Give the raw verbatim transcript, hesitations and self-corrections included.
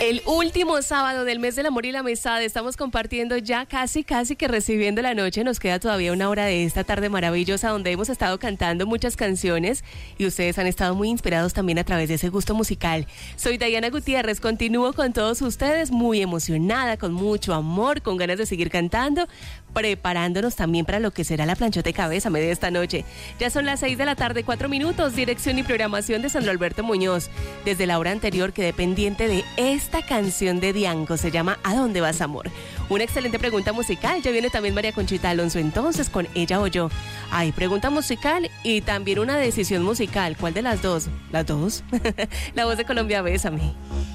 El último sábado del mes del amor y la amistad, estamos compartiendo ya casi, casi que recibiendo la noche. Nos queda todavía una hora de esta tarde maravillosa donde hemos estado cantando muchas canciones y ustedes han estado muy inspirados también a través de ese gusto musical. Soy Diana Gutiérrez, continúo con todos ustedes muy emocionada, con mucho amor, con ganas de seguir cantando, preparándonos también para lo que será la planchota de cabeza de esta noche. Ya son las seis de la tarde, cuatro minutos, dirección y programación de Sandro Alberto Muñoz. Desde la hora anterior quedé pendiente de esta canción de Diango, se llama ¿A dónde vas, amor? Una excelente pregunta musical, ya viene también María Conchita Alonso entonces con Ella o Yo. Hay pregunta musical y también una decisión musical, ¿cuál de las dos? ¿Las dos? La voz de Colombia, bésame.